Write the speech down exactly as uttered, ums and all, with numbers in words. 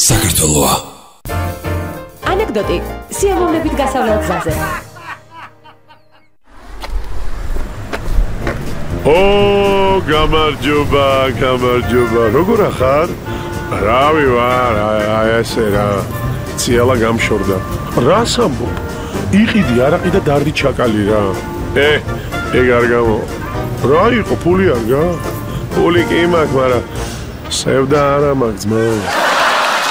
საქართველოა. ანეკდოტი სიამოვნებით გასავლელ გზაზე. ო, გამარჯობა, გამარჯობა. როგორ ახარ? რავი ვარ, აი ესე რა. ციალა გამშორდა. რას ამბობ? იყიდი არაყი და დარდი ჩაკალი რა. ე, ეგ არ გამო. რა იყო, ფული არ გა? ფული კი მაქვს, მაგრამ სევდა არა მაქვს ძმა.